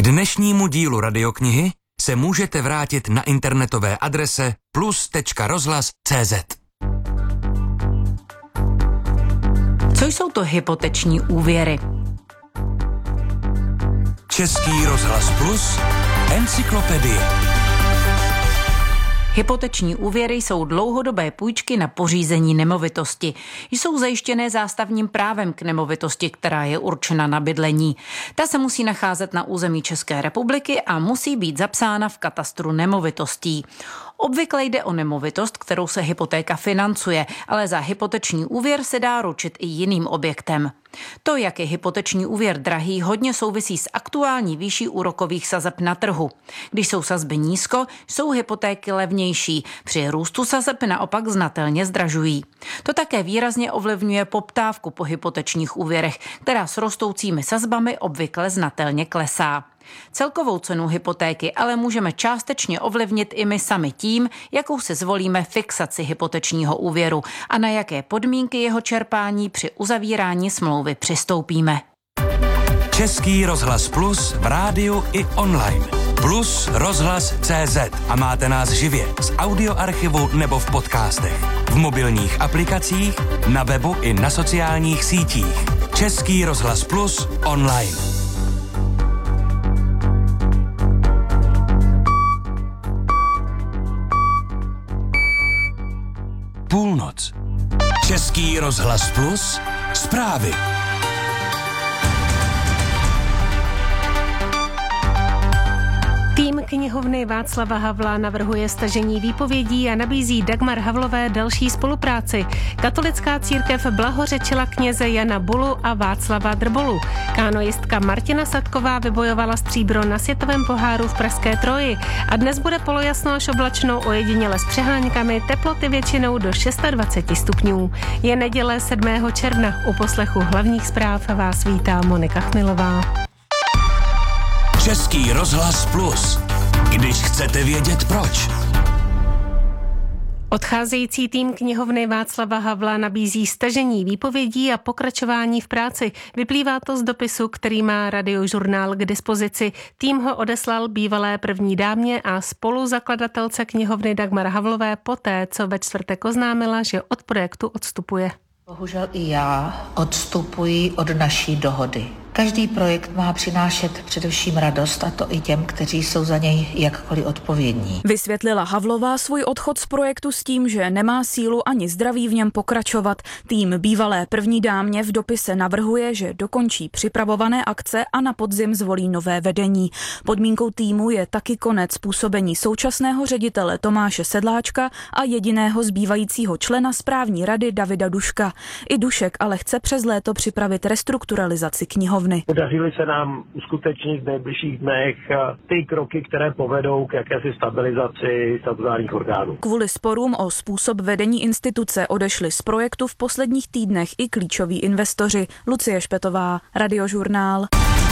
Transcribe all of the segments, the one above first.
K dnešnímu dílu radioknihy se můžete vrátit na internetové adrese plus.rozhlas.cz. Co jsou to hypoteční úvěry? Český rozhlas Plus, encyklopedie. Hypoteční úvěry jsou dlouhodobé půjčky na pořízení nemovitosti. Jsou zajištěné zástavním právem k nemovitosti, která je určena na bydlení. Ta se musí nacházet na území České republiky a musí být zapsána v katastru nemovitostí. Obvykle jde o nemovitost, kterou se hypotéka financuje, ale za hypoteční úvěr se dá ručit i jiným objektem. To, jak je hypoteční úvěr drahý, hodně souvisí s aktuální výší úrokových sazeb na trhu. Když jsou sazby nízko, jsou hypotéky levnější. Při růstu sazeb naopak znatelně zdražují. To také výrazně ovlivňuje poptávku po hypotečních úvěrech, která s rostoucími sazbami obvykle znatelně klesá. Celkovou cenu hypotéky ale můžeme částečně ovlivnit i my sami tím, jakou si zvolíme fixaci hypotečního úvěru a na jaké podmínky jeho čerpání při uzavírání smlouvy přistoupíme. Český rozhlas Plus v rádiu i online. Plus rozhlas.cz a máte nás živě z audioarchivu nebo v podcastech. V mobilních aplikacích, na webu i na sociálních sítích. Český rozhlas Plus online. Půlnoc. Český rozhlas Plus. Zprávy. Tým knihovny Václava Havla navrhuje stažení výpovědí a nabízí Dagmar Havlové další spolupráci. Katolická církev blahořečila kněze Jana Bulu a Václava Drbolu. Kánoistka Martina Sadková vybojovala stříbro na světovém poháru v pražské Troji. A dnes bude polojasno až oblačno, ojediněle s přeháňkami, teploty většinou do 26 stupňů. Je neděle 7. června. U poslechu hlavních zpráv vás vítá Monika Chmilová. Český rozhlas Plus. Když chcete vědět proč. Odcházející tým knihovny Václava Havla nabízí stažení výpovědí a pokračování v práci. Vyplývá to z dopisu, který má Radiožurnál k dispozici. Tým ho odeslal bývalé první dámě a spoluzakladatelce knihovny Dagmar Havlové poté, co ve čtvrtek oznámila, že od projektu odstupuje. Bohužel i já odstupuji od naší dohody. Každý projekt má přinášet především radost, a to i těm, kteří jsou za něj jakkoliv odpovědní. Vysvětlila Havlová svůj odchod z projektu s tím, že nemá sílu ani zdraví v něm pokračovat. Tým bývalé první dámě v dopise navrhuje, že dokončí připravované akce a na podzim zvolí nové vedení. Podmínkou týmu je taky konec působení současného ředitele Tomáše Sedláčka a jediného zbývajícího člena správní rady Davida Duška. I Dušek ale chce přes léto připravit restrukturalizaci knihovny. Podařily se nám uskutečnit v nejbližších dnech ty kroky, které povedou k jakési stabilizaci statutárních orgánů. Kvůli sporům o způsob vedení instituce odešli z projektu v posledních týdnech i klíčoví investoři. Lucie Špetová, Radiožurnál.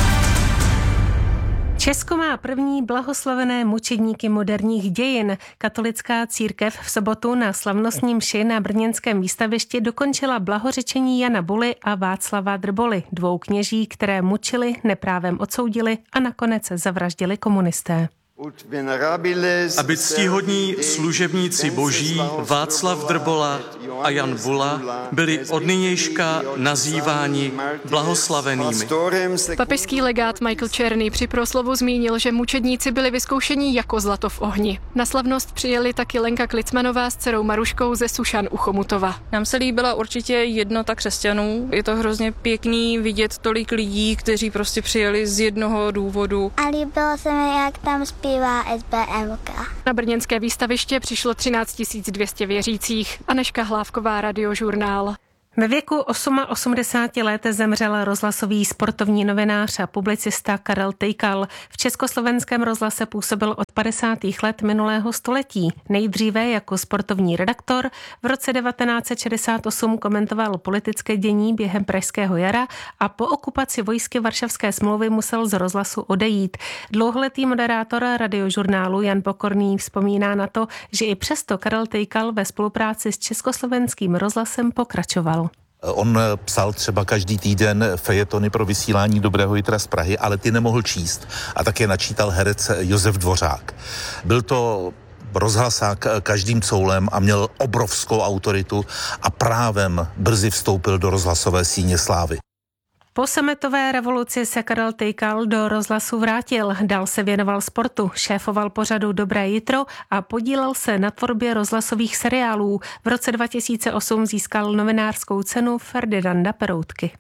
Česko má první blahoslavené mučedníky moderních dějin. Katolická církev v sobotu na slavnostní mši na brněnském výstavišti dokončila blahořečení Jana Buly a Václava Drboly, dvou kněží, které mučili, neprávem odsoudili a nakonec zavraždili komunisté. Aby ctihodní služebníci boží Václav Drbola a Jan Bula byli od nynějška nazýváni blahoslavenými. Papežský legát Michael Černý při proslovu zmínil, že mučedníci byli vyzkoušeni jako zlato v ohni. Na slavnost přijeli taky Lenka Klicmanová s dcerou Maruškou ze Sušan u Chomutova. Nám se líbila určitě jednota křesťanů. Je to hrozně pěkný vidět tolik lidí, kteří prostě přijeli z jednoho důvodu. A líbilo se mi, jak tam zpívá SBMka. Na brněnské výstaviště přišlo 13 200 věřících. Anežka Hlávková, Radiožurnál. Ve věku 88 let zemřel rozhlasový sportovní novinář a publicista Karel Tejkal. V Československém rozhlase působil od 50. let minulého století. Nejdříve jako sportovní redaktor, v roce 1968 komentoval politické dění během Pražského jara a po okupaci vojsky Varšavské smlouvy musel z rozhlasu odejít. Dlouholetý moderátor Radiožurnálu Jan Pokorný vzpomíná na to, že i přesto Karel Tejkal ve spolupráci s Československým rozhlasem pokračoval. On psal třeba každý týden fejetony pro vysílání Dobrého jitra z Prahy, ale ty nemohl číst. A také načítal herec Josef Dvořák. Byl to rozhlasák každým coulem a měl obrovskou autoritu a právem brzy vstoupil do rozhlasové síně slávy. Po sametové revoluci se Karel Tejkal do rozhlasu vrátil, dál se věnoval sportu, šéfoval pořadu Dobré jitro a podílel se na tvorbě rozhlasových seriálů. V roce 2008 získal novinářskou cenu Ferdinanda Peroutky.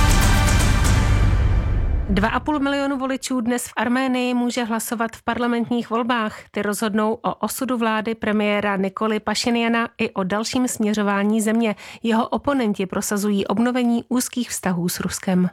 2,5 milionu voličů dnes v Arménii může hlasovat v parlamentních volbách. Ty rozhodnou o osudu vlády premiéra Nikoly Pašinjana i o dalším směřování země. Jeho oponenti prosazují obnovení úzkých vztahů s Ruskem.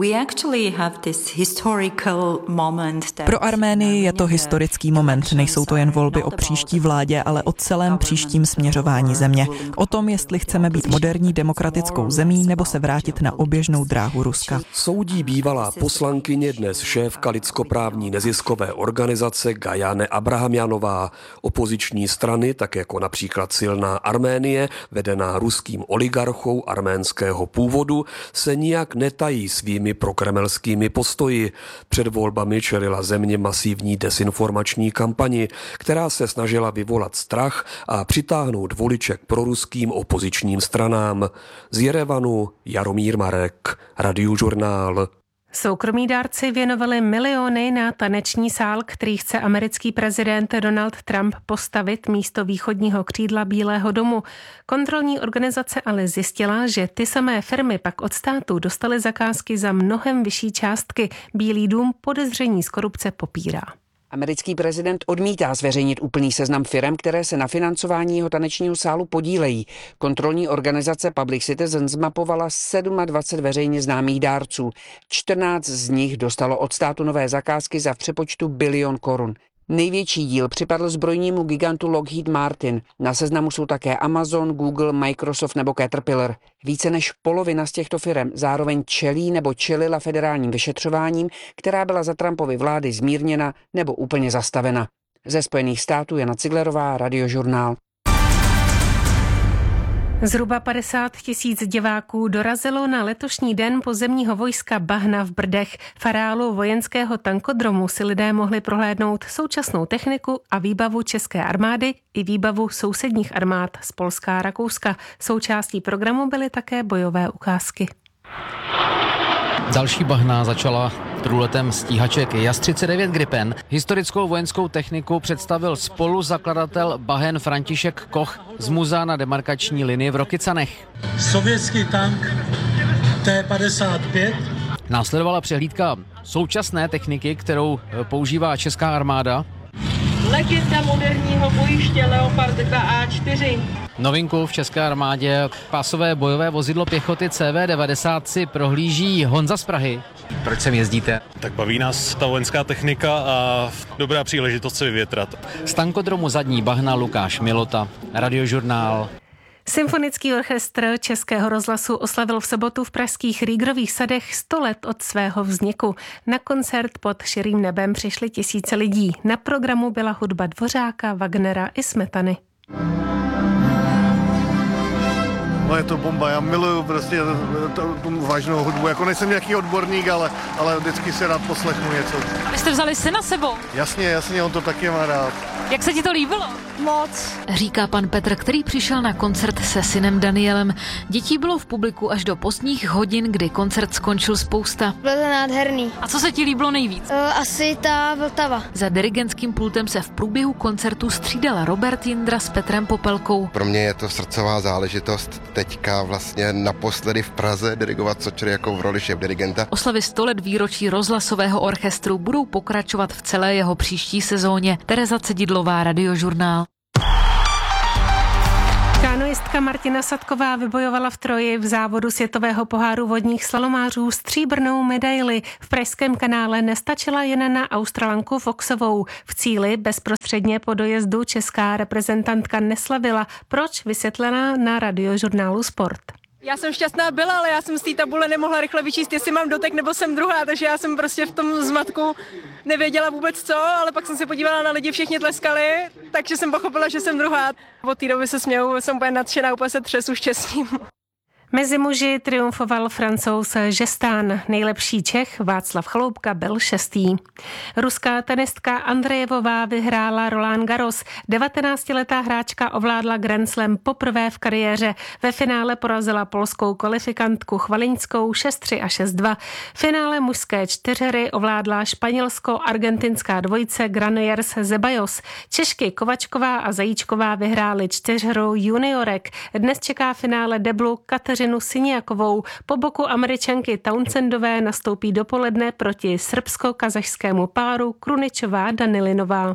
Pro Arménii je to historický moment. Nejsou to jen volby o příští vládě, ale o celém příštím směřování země. O tom, jestli chceme být moderní demokratickou zemí nebo se vrátit na oběžnou dráhu Ruska. Soudí bývalá poslankyně, dnes šéfka lidskoprávní neziskové organizace Gajane Abrahamjanová. Opoziční strany, tak jako například Silná Arménie, vedená ruským oligarchou arménského původu, se nijak netají svými prokremelskými postoji. Před volbami čelila země masivní desinformační kampani, která se snažila vyvolat strach a přitáhnout voliče k proruským opozičním stranám. Z Jerevanu Jaromír Marek, Radiožurnál. Soukromí dárci věnovali miliony na taneční sál, který chce americký prezident Donald Trump postavit místo východního křídla Bílého domu. Kontrolní organizace ale zjistila, že ty samé firmy pak od státu dostaly zakázky za mnohem vyšší částky. Bílý dům podezření z korupce popírá. Americký prezident odmítá zveřejnit úplný seznam firem, které se na financování jeho tanečního sálu podílejí. Kontrolní organizace Public Citizen zmapovala 27 veřejně známých dárců. 14 z nich dostalo od státu nové zakázky za v přepočtu bilion korun. Největší díl připadl zbrojnímu gigantu Lockheed Martin. Na seznamu jsou také Amazon, Google, Microsoft nebo Caterpillar. Více než polovina z těchto firem zároveň čelí nebo čelila federálním vyšetřováním, která byla za Trumpovy vlády zmírněna nebo úplně zastavena. Ze Spojených států Jana Ciglerová, Radiožurnál. Zhruba 50 000 diváků dorazilo na letošní den pozemního vojska Bahna v Brdech. V areálu vojenského tankodromu si lidé mohli prohlédnout současnou techniku a výbavu české armády i výbavu sousedních armád z Polska a Rakouska. Součástí programu byly také bojové ukázky. Další bahna začala průletem stíhaček JAS-39 Gripen. Historickou vojenskou techniku představil spoluzakladatel Bahen František Koch z muzea na demarkační linii v Rokycanech. Sovětský tank T-55. Následovala přehlídka současné techniky, kterou používá česká armáda. Legenda moderního bojiště Leopard 2A4. Novinku v české armádě pásové bojové vozidlo pěchoty CV-90 si prohlíží Honza z Prahy. Proč sem jezdíte? Tak baví nás ta vojenská technika a dobrá příležitost se vyvětrat. Z tankodromu Zadní Bahna Lukáš Milota, Radiožurnál. Symfonický orchestr Českého rozhlasu oslavil v sobotu v pražských Rýgrových sadech 100 let od svého vzniku. Na koncert pod širým nebem přišly tisíce lidí. Na programu byla hudba Dvořáka, Wagnera i Smetany. No je to bomba, já miluju prostě tu vážnou hudbu, jako nejsem nějaký odborník, ale vždycky si rád poslechnu něco. A vy jste vzali syna sebou? Jasně, on to taky má rád. Jak se ti to líbilo? Moc. Říká pan Petr, který přišel na koncert se synem Danielem. Dětí bylo v publiku až do pozdních hodin, kdy koncert skončil spousta. Bylo to nádherný. A co se ti líbilo nejvíc? Asi ta Vltava. Za dirigentským pultem se v průběhu koncertu střídal Robert Jindra s Petrem Popelkou. Pro mě je to srdcová záležitost teďka vlastně naposledy v Praze dirigovat Sočery jako v roli šéfdirigenta. Oslavy 100 let výročí rozhlasového orchestru budou pokračovat v celé jeho příští sezóně. Tereza Cedidlová, Radiožurnál. Kanoistka Martina Sadková vybojovala v Troji v závodu světového poháru vodních slalomářů stříbrnou medaili. V pražském kanále nestačila jen na Australanku Foxovou. V cíli bezprostředně po dojezdu česká reprezentanta neslavila. Proč? Vysvětlená na Radiožurnálu Sport. Já jsem šťastná byla, ale já jsem z té tabule nemohla rychle vyčíst, jestli mám dotek nebo jsem druhá, takže já jsem prostě v tom zmatku nevěděla vůbec co, ale pak jsem se podívala na lidi, všichni tleskali, takže jsem pochopila, že jsem druhá. Od té doby se směju, jsem úplně nadšená, úplně se třesu štěstím. Mezi muži triumfoval Francouz Žestán, nejlepší Čech Václav Chaloupka byl 6. Ruská tenistka Andrejevová vyhrála Roland Garros. 19letá hráčka ovládla Grand Slam poprvé v kariéře. Ve finále porazila polskou kvalifikantku Chvaliňskou 6-3 a 6-2. V finále mužské čtyřhry ovládla španělsko-argentinská dvojice Granollers Zeballos. Češky Kovačková a Zajíčková vyhrály čtyřhru juniorek. Dnes čeká finále deblu Kateřinu Siniakovou. Po boku Američanky Townsendové nastoupí dopoledne proti srbsko-kazašskému páru Kruničová Danilinová.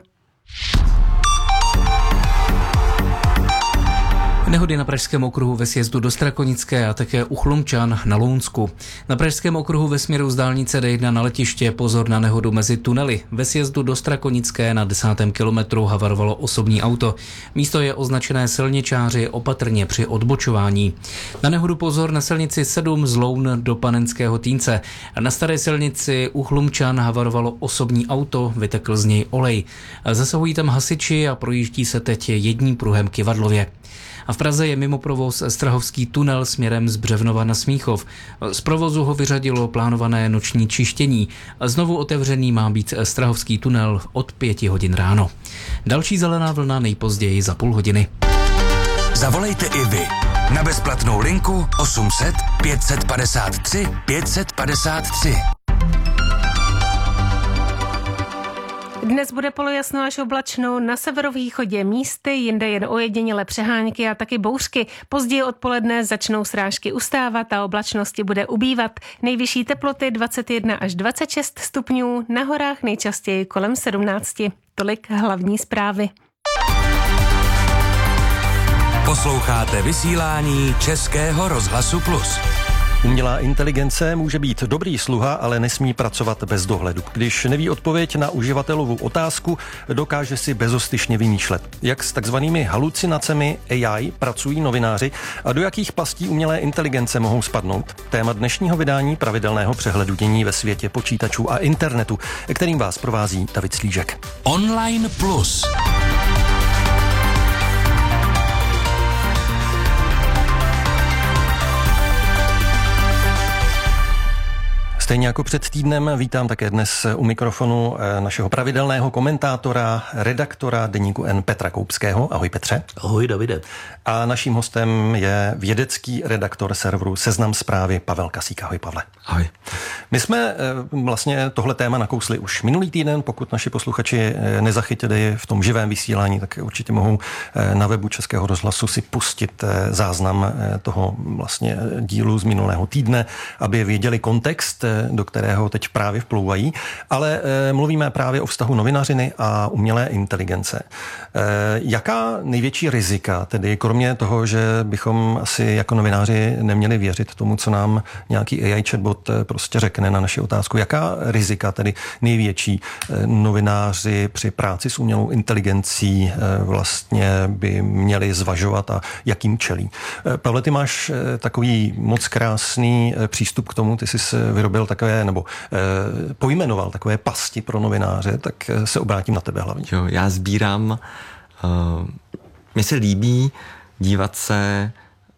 Nehody na Pražském okruhu ve sjezdu do Strakonické a také u Chlumčan na Lounsku. Na Pražském okruhu ve směru z dálnice D1 na letiště pozor na nehodu mezi tunely. Ve sjezdu do Strakonické na 10. kilometru havarovalo osobní auto. Místo je označené silničáři opatrně při odbočování. Na nehodu pozor na silnici 7 z Loun do Panenského Týnce. Na staré silnici u Chlumčan havarovalo osobní auto, vytekl z něj olej. Zasahují tam hasiči a projíždí se teď jedním pruhem Kyvadlově. A v Praze je mimo provoz Strahovský tunel směrem z Břevnova na Smíchov. Z provozu ho vyřadilo plánované noční čištění. Znovu otevřený má být Strahovský tunel od 5 hodin ráno. Další zelená vlna nejpozději za půl hodiny. Zavolejte i vy na bezplatnou linku 800 553 553. Dnes bude polojasno až oblačno, na severovýchodě místy, jinde jen ojedinělé přehánky a taky bouřky. Později odpoledne začnou srážky ustávat a oblačnosti bude ubývat. Nejvyšší teploty 21 až 26 stupňů, na horách nejčastěji kolem 17. Tolik hlavní zprávy. Posloucháte vysílání Českého rozhlasu Plus. Umělá inteligence může být dobrý sluha, ale nesmí pracovat bez dohledu. Když neví odpověď na uživatelovou otázku, dokáže si bezostyšně vymýšlet. Jak s takzvanými halucinacemi AI pracují novináři a do jakých pastí umělé inteligence mohou spadnout? Téma dnešního vydání pravidelného přehledu dění ve světě počítačů a internetu, kterým vás provází David Slížek. Online Plus. Stejně jako před týdnem vítám také dnes u mikrofonu našeho pravidelného komentátora, redaktora deníku N Petra Koupského. Ahoj Petře. Ahoj Davide. A naším hostem je vědecký redaktor serveru Seznam Zprávy Pavel Kasík. Ahoj Pavle. Ahoj. My jsme vlastně tohle téma nakousli už minulý týden, pokud naši posluchači nezachytili v tom živém vysílání, tak určitě mohou na webu Českého rozhlasu si pustit záznam toho vlastně dílu z minulého týdne, aby věděli kontext, do kterého teď právě vplouvají, ale mluvíme právě o vztahu novinařiny a umělé inteligence. Jaká největší rizika, tedy kromě toho, že bychom asi jako novináři neměli věřit tomu, co nám nějaký AI chatbot prostě řekne na naši otázku, jaká rizika tedy největší novináři při práci s umělou inteligencí vlastně by měli zvažovat a jakým čelí? Pavle, ty máš takový moc krásný přístup k tomu, ty jsi vyrobil takové, nebo pojmenoval takové pasti pro novináře, tak se obrátím na tebe hlavně. Jo, já sbírám, mně se líbí dívat se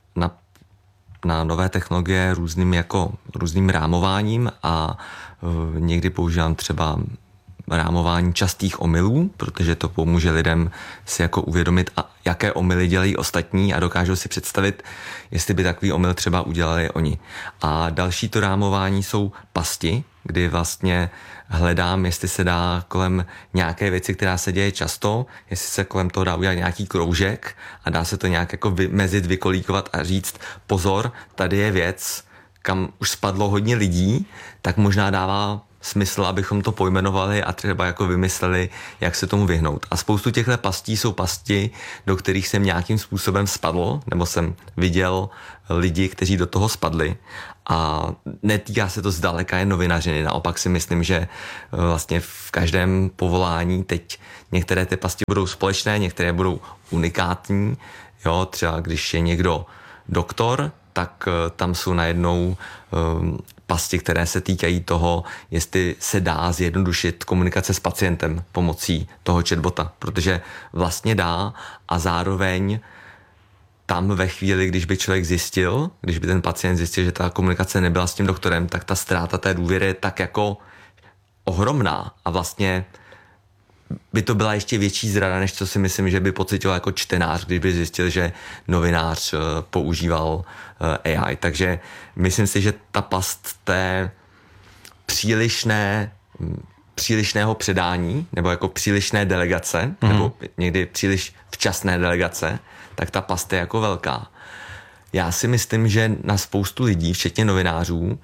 na nové technologie různým rámováním a někdy používám třeba rámování častých omylů, protože to pomůže lidem si jako uvědomit, jaké omyly dělají ostatní a dokážou si představit, jestli by takový omyl třeba udělali oni. A další to rámování jsou pasti, kdy vlastně hledám, jestli se dá kolem nějaké věci, která se děje často, jestli se kolem toho dá udělat nějaký kroužek a dá se to nějak jako vymezit, vykolíkovat a říct pozor, tady je věc, kam už spadlo hodně lidí, tak možná dává smysl, abychom to pojmenovali a třeba jako vymysleli, jak se tomu vyhnout. A spoustu těchto pastí jsou pasti, do kterých jsem nějakým způsobem spadl, nebo jsem viděl lidi, kteří do toho spadli. A netýká se to zdaleka jen novinařiny. Naopak si myslím, že vlastně v každém povolání teď některé ty pasti budou společné, některé budou unikátní. Jo, třeba když je někdo doktor, tak tam jsou najednou pasti, které se týkají toho, jestli se dá zjednodušit komunikace s pacientem pomocí toho chatbota, protože vlastně dá a zároveň tam ve chvíli, když by člověk zjistil, když by ten pacient zjistil, že ta komunikace nebyla s tím doktorem, tak ta ztráta té důvěry je tak jako ohromná a vlastně by to byla ještě větší zrada, než co si myslím, že by pocitoval jako čtenář, když by zjistil, že novinář používal AI. Takže myslím si, že ta past té přílišného předání, nebo jako přílišné delegace, nebo někdy příliš včasné delegace, tak ta past je jako velká. Já si myslím, že na spoustu lidí, včetně novinářů,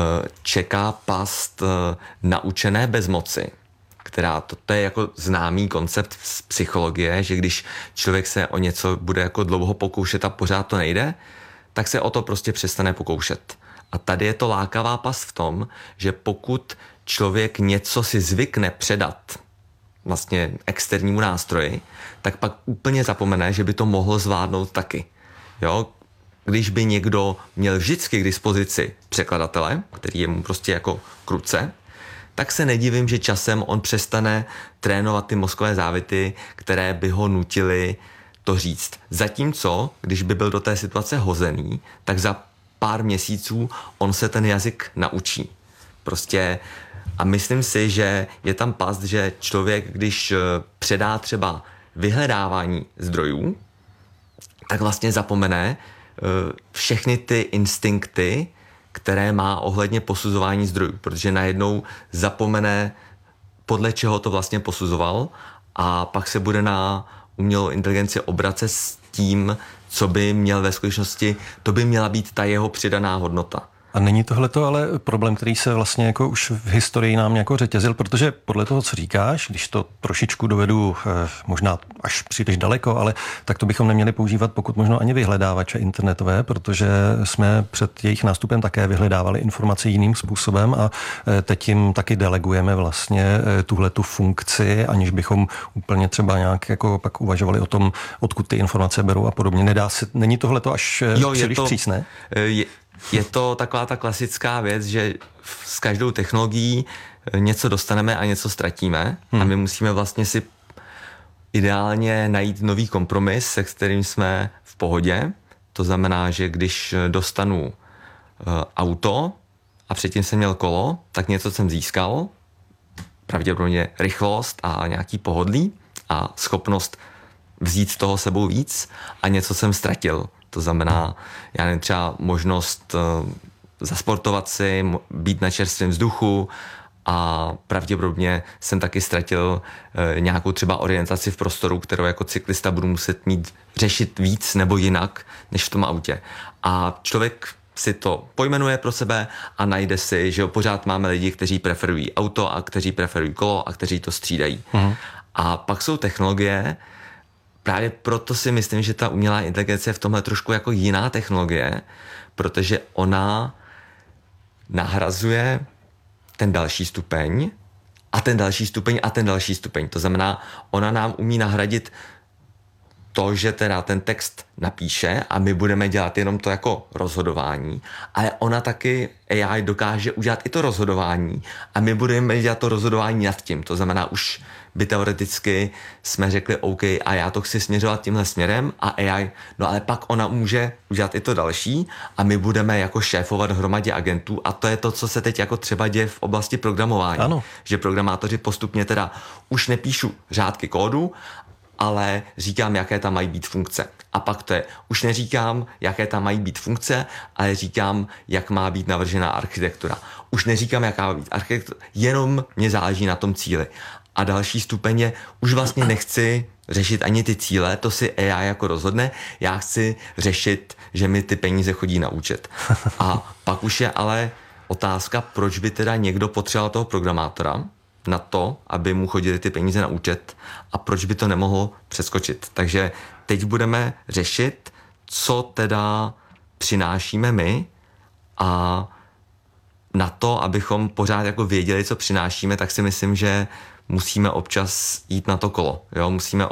čeká past naučené bezmoci, která to je jako známý koncept z psychologie, že když člověk se o něco bude jako dlouho pokoušet a pořád to nejde, tak se o to prostě přestane pokoušet. A tady je to lákavá past v tom, že pokud člověk něco si zvykne předat vlastně externímu nástroji, tak pak úplně zapomene, že by to mohl zvládnout taky. Jo? Když by někdo měl vždycky k dispozici překladatele, který je mu prostě jako k ruce, tak se nedivím, že časem on přestane trénovat ty mozkové závity, které by ho nutily to říct. Zatímco, když by byl do té situace hozený, tak za pár měsíců on se ten jazyk naučí. Prostě a myslím si, že je tam past, že člověk, když předá třeba vyhledávání zdrojů, tak vlastně zapomene všechny ty instinkty, které má ohledně posuzování zdrojů, protože najednou zapomene, podle čeho to vlastně posuzoval a pak se bude na umělou inteligenci obracet s tím, co by měl ve skutečnosti, to by měla být ta jeho přidaná hodnota. A není tohleto ale problém, který se vlastně jako už v historii nám jako řetězil, protože podle toho, co říkáš, když to trošičku dovedu možná až příliš daleko, ale tak to bychom neměli používat pokud možno ani vyhledávače internetové, protože jsme před jejich nástupem také vyhledávali informace jiným způsobem a teď jim taky delegujeme vlastně tuhletu funkci, aniž bychom úplně třeba nějak jako pak uvažovali o tom, odkud ty informace berou a podobně. Není tohleto až příliš přísné? Je to taková ta klasická věc, že s každou technologií něco dostaneme a něco ztratíme a my musíme vlastně si ideálně najít nový kompromis, se kterým jsme v pohodě. To znamená, že když dostanu auto a předtím jsem měl kolo, tak něco jsem získal, pravděpodobně rychlost a nějaký pohodlí a schopnost vzít z toho sebou víc a něco jsem ztratil. To znamená, já nevím, třeba možnost zasportovat si, být na čerstvém vzduchu a pravděpodobně jsem taky ztratil nějakou třeba orientaci v prostoru, kterou jako cyklista budu muset řešit víc nebo jinak, než v tom autě. A člověk si to pojmenuje pro sebe a najde si, že pořád máme lidi, kteří preferují auto a kteří preferují kolo a kteří to střídají. A pak jsou technologie. Právě proto si myslím, že ta umělá inteligence je v tomhle trošku jako jiná technologie, protože ona nahrazuje ten další stupeň a ten další stupeň a ten další stupeň. To znamená, ona nám umí nahradit to, že teda ten text napíše a my budeme dělat jenom to jako rozhodování, ale ona taky AI dokáže udělat i to rozhodování a my budeme dělat to rozhodování nad tím. To znamená, už by teoreticky jsme řekli OK, a já to chci směřovat tímhle směrem a AI, no ale pak ona může udělat i to další a my budeme jako šéfovat hromadě agentů a to je to, co se teď jako třeba děje v oblasti programování. Ano. Že programátoři postupně teda už nepíšu řádky kódu, ale říkám, jaké tam mají být funkce. A pak to je, už neříkám, jaké tam mají být funkce, ale říkám, jak má být navržená architektura. Už neříkám, jaká má být architektura, jenom mě záleží na tom cíli. A další stupeň je, už vlastně nechci řešit ani ty cíle, to si AI jako rozhodne, já chci řešit, že mi ty peníze chodí na účet. A pak už je ale otázka, proč by teda někdo potřeboval toho programátora na to, aby mu chodily ty peníze na účet a proč by to nemohl přeskočit. Takže teď budeme řešit, co teda přinášíme my a na to, abychom pořád jako věděli, co přinášíme, tak si myslím, že musíme občas jít na to kolo. Jo? Musíme